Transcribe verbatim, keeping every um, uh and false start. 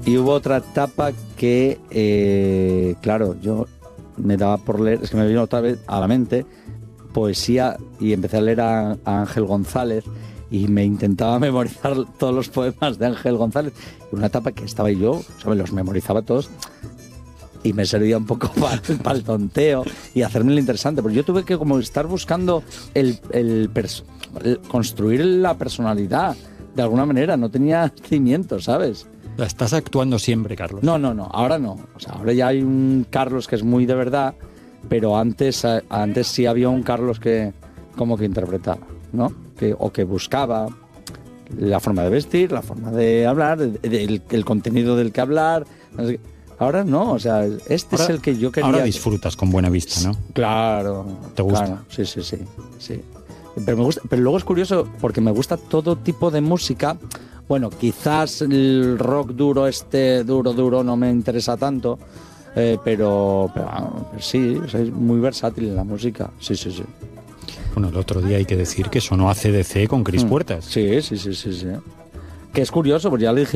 Y hubo otra etapa que, eh, claro, yo me daba por leer, es que me vino otra vez a la mente poesía y empecé a leer a, a Ángel González y me intentaba memorizar todos los poemas de Ángel González. Y una etapa que estaba yo, o sea, me los memorizaba todos y me servía un poco para, para el tonteo y hacerme lo interesante. Pero yo tuve que como estar buscando el, el, pers- el construir la personalidad de alguna manera. No tenía cimientos, ¿sabes? Estás actuando siempre, Carlos. No, no, no, ahora no. O sea, ahora ya hay un Carlos que es muy de verdad, pero antes, antes sí había un Carlos que como que interpretaba, ¿no? Que, o que buscaba la forma de vestir, la forma de hablar, el, el, el contenido del que hablar. No sé, ahora no, o sea, este ahora, es el que yo quería. Ahora disfrutas con Buena Vista, ¿no? Claro. ¿Te gusta? Claro, sí, sí, sí, sí. Pero me gusta, pero luego es curioso porque me gusta todo tipo de música. Bueno, quizás el rock duro, este duro, duro, no me interesa tanto, eh, pero, pero, pero sí, o sea, es muy versátil en la música, sí, sí, sí. Bueno, el otro día hay que decir que sonó A C D C con Cris Mm. Puertas. Sí, sí, sí, sí, sí. Que es curioso, porque ya le dije